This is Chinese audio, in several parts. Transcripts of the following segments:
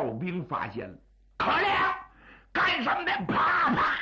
哨兵发现了，可怜干什么的？啪啪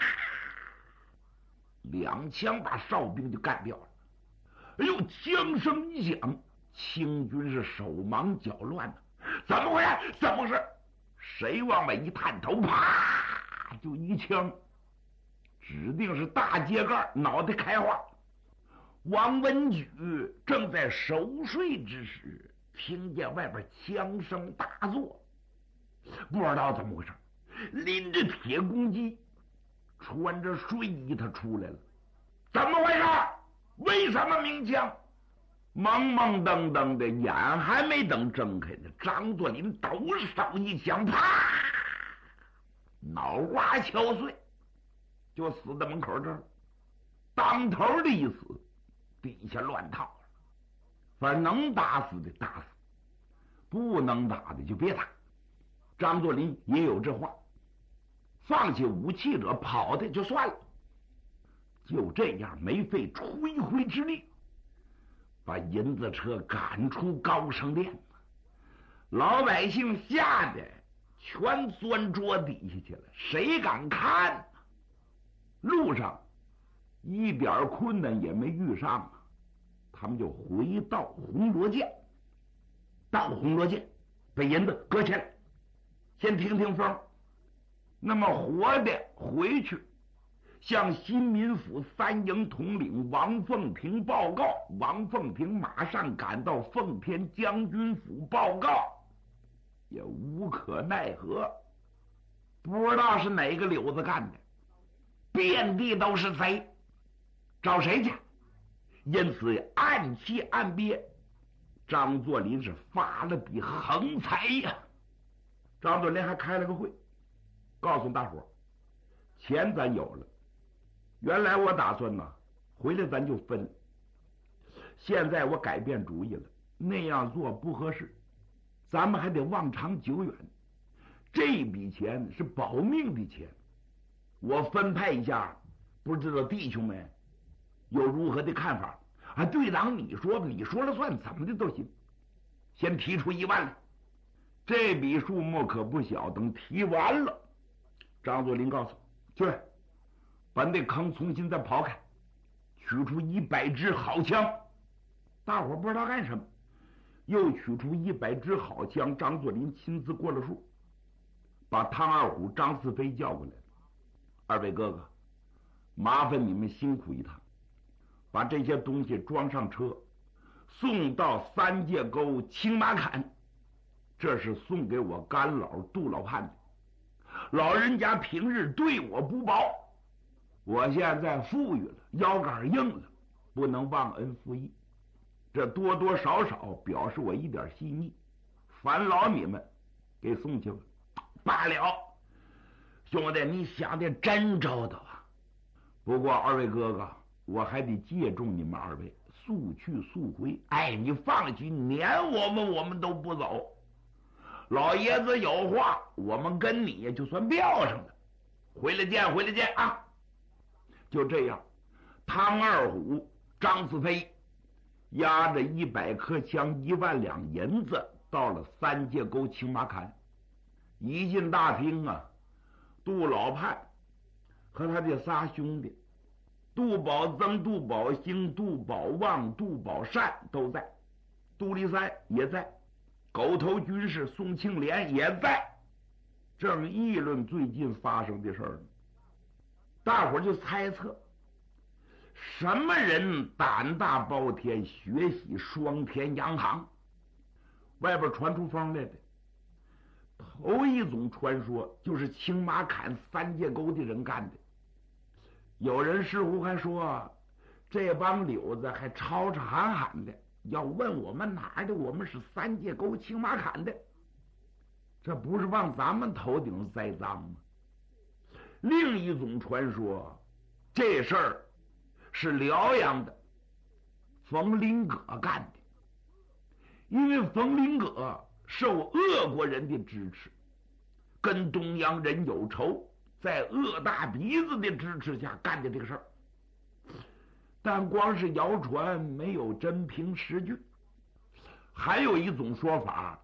，2枪把哨兵就干掉了。哎呦，枪声一响，清军是手忙脚乱的，怎么回事？怎么回事？谁往外一探头，啪就一枪，指定是大秸秆脑袋开花。王文举正在熟睡之时，听见外边枪声大作，不知道怎么回事，拎着铁公鸡，穿着睡衣他出来了。怎么回事？为什么鸣枪？懵懵登登的，眼还没等睁开呢，张作霖抖手一枪，啪，脑瓜敲碎，就死在门口这儿。当头的一死，底下乱套了。反正能打死的打死，不能打的就别打。张作霖也有这话，放弃武器者跑的就算了。就这样没费吹灰之力，把银子车赶出高升殿，老百姓吓得全钻桌底下去了，谁敢看呢？路上一点困难也没遇上啊，他们就回到红罗涧。到红罗涧，把银子搁起来，先听听风。那么活的回去向新民府3营统领王凤亭报告，王凤亭马上赶到奉天将军府报告，也无可奈何，不知道是哪个柳子干的，遍地都是贼，找谁去？因此暗气暗憋，张作霖是发了笔横财呀。张作霖还开了个会，告诉大伙钱咱有了，原来我打算呢，回来咱就分。现在我改变主意了，那样做不合适，咱们还得望长久远。这笔钱是保命的钱，我分派一下，不知道弟兄们有如何的看法？啊，队长你说吧，你说了算，怎么的都行。先提出1万来，这笔数目可不小。等提完了，张作霖告诉去把那坑重新再刨开，取出100支好枪。大伙不知道干什么，又取出100支好枪。张作霖亲自过了数，把汤二虎、张四飞叫过来了。二位哥哥，麻烦你们辛苦一趟，把这些东西装上车，送到三界沟青马坎，这是送给我干老杜老汉的。老人家平日对我不薄，我现在富裕了，腰杆硬了，不能忘恩负义，这多多少少表示我一点心意，烦劳你们给送去了。罢了，兄弟，你想的真周到啊！不过二位哥哥，我还得借重你们二位，速去速回。哎，你放心，撵我们都不走。老爷子有话，我们跟你也就算标上了。回来见，回来见啊！就这样，汤二虎、张四飞押着100颗枪、1万两银子到了三界沟青马坎。一进大厅啊，杜老判和他这仨兄弟杜宝增、杜宝兴、杜宝旺、杜宝善都在，杜立三也在，狗头军士宋庆莲也在，正议论最近发生的事儿呢。大伙儿就猜测，什么人胆大包天，学习双天洋行？外边传出风来的，头一种传说就是青马坎三界沟的人干的。有人似乎还说，这帮柳子还吵吵喊喊的，要问我们哪儿的，我们是三界沟青马坎的，这不是往咱们头顶栽赃吗？另一种传说，这事儿是辽阳的冯林葛干的，因为冯林葛受俄国人的支持，跟东洋人有仇，在鄂大鼻子的支持下干的这个事儿，但光是谣传，没有真凭实据。还有一种说法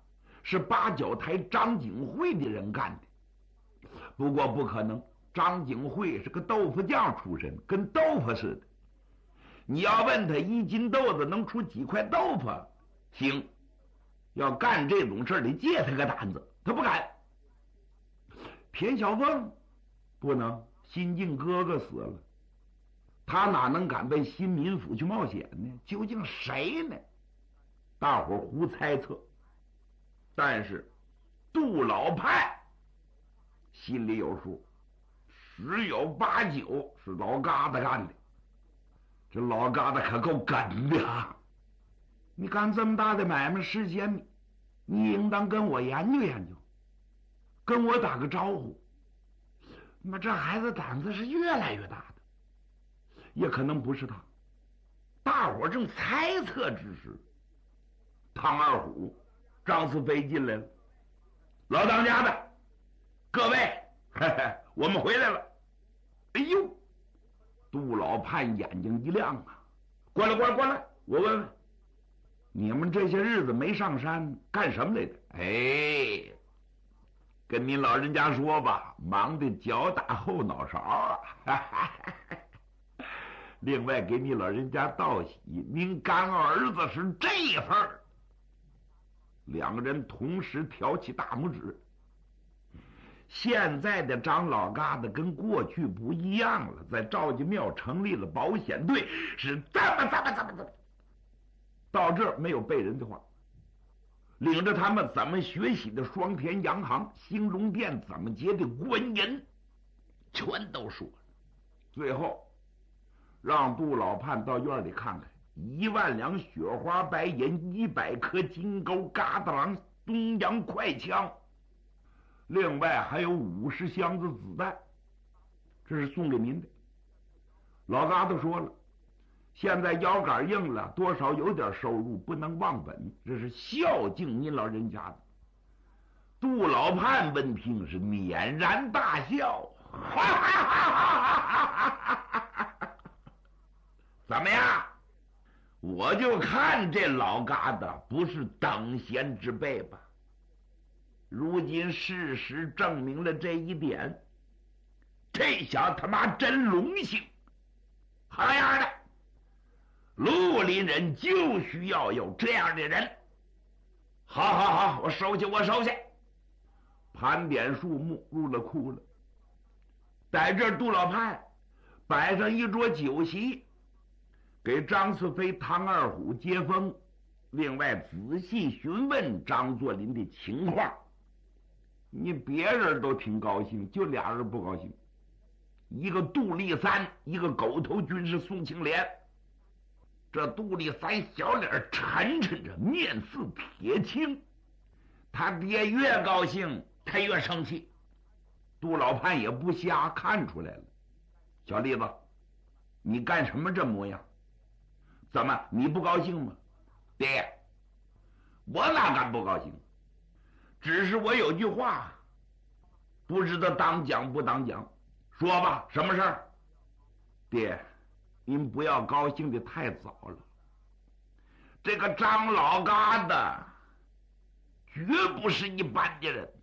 是八角台张景惠的人干的。不过不可能，张景惠是个豆腐匠出身，跟豆腐似的。你要问他1斤豆子能出几块豆腐，行，要干这种事儿得借他个胆子，他不敢。田小凤不能，新晋哥哥死了，他哪能敢奔新民府去冒险呢？究竟谁呢？大伙胡猜测，但是杜老判心里有数，十有八九是老疙瘩干的。这老疙瘩可够梗的啊！你干这么大的买卖，事先你应当跟我研究研究，跟我打个招呼。那么这孩子胆子是越来越大的，也可能不是他。大伙正猜测之时，唐二虎、张四飞进来了。老当家的，各位，嘿嘿，我们回来了。哎呦，杜老判眼睛一亮啊！过来，过来，过来！我问问，你们这些日子没上山干什么来着？哎，跟您老人家说吧，忙得脚打后脑勺啊！另外给你老人家道喜，您干儿子是这份儿。两个人同时挑起大拇指。现在的张老疙瘩跟过去不一样了，在赵家庙成立了保险队，是怎么，到这儿没有背人的话，领着他们怎么学习的双田洋行、兴隆店怎么结的官银，全都说了。最后让杜老判到院里看看，1万两雪花白银，100颗金钩疙瘩郎东洋快枪，另外还有50箱子子弹，这是送给您的。老疙瘩说了，现在腰杆硬了，多少有点收入，不能忘本，这是孝敬您老人家的。杜老判闻听是捻然大笑，哈哈哈哈哈！怎么样？我就看这老疙瘩不是等闲之辈吧。如今事实证明了这一点，这小他妈真荣幸。好样的，绿林人就需要有这样的人。好好好，我收下，我收下。盘点数目，入了库了。在这杜老判摆上一桌酒席，给张四飞、唐二虎接风，另外仔细询问张作霖的情况。你别人都挺高兴，就俩人不高兴，一个杜立三，一个狗头军师宋庆连。这杜立三小脸沉沉着，面似铁青。他爹越高兴，他越生气。杜老判也不瞎，看出来了。小栗子，你干什么这模样？怎么你不高兴吗？爹，我哪敢不高兴？只是我有句话，不知道当讲不当讲。说吧，什么事儿？爹，您不要高兴的太早了。这个张老疙瘩绝不是一般的人。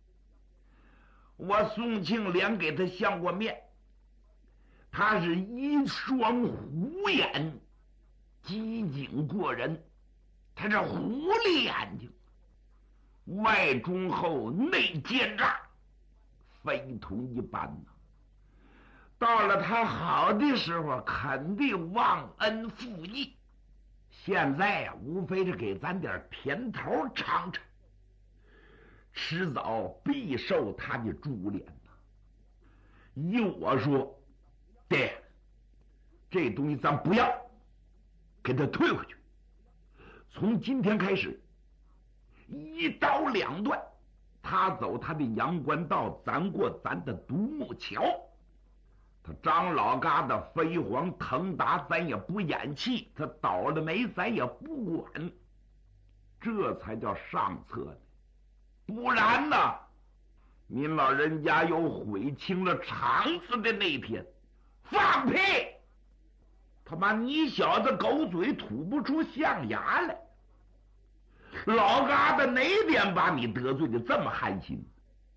我宋庆连给他相过面，他是一双虎眼，机警过人。他这狐狸眼睛，外忠厚，内奸诈，非同一般呐。到了他好的时候，肯定忘恩负义。现在呀，无非是给咱点甜头尝尝，迟早必受他的株连呐。依我说，爹，这东西咱不要，给他退回去。从今天开始，一刀两断，他走他的阳关道，咱过咱的独木桥。他张老疙瘩飞黄腾达，咱也不演气；他倒了霉，咱也不管。这才叫上策呢。不然呢，您老人家有悔清了肠子的那天。放屁！他妈你小子狗嘴吐不出象牙来。 老疙瘩哪点把你得罪的这么寒心？